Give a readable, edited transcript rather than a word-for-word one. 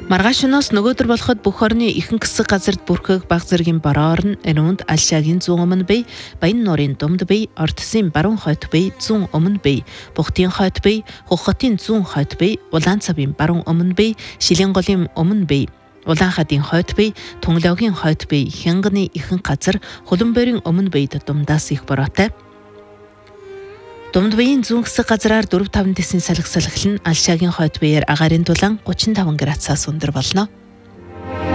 Маргааш өнөөс нөгөөдөр болоход бүх орны ихэнх хэсэг газарт бүрхэг баг зэргийн бороор нь энүүнд Алшаагийн зүүн өмнө бие, Баян нуурын думд бие, Ортсын баруун хойд бие, зүүн өмнө бие, Бухтын хойд бие, Хухатын зүүн хойд бие, Улаан цавын баруун өмнө бие, Шилэн голын өмнө бие, Улаан хадын хойд бие, Тунгалогийн хойд бие, Хянганы ихэнх газар, Хуланбойрын өмнө биед думдаас их бороотой. Думд биеийн зүүн хэсэг газраар 4-5 дэсийн салхи салхилна. Алшаагийн хойд биеэр агаарын дулаан 35 градусаас өндөр болно.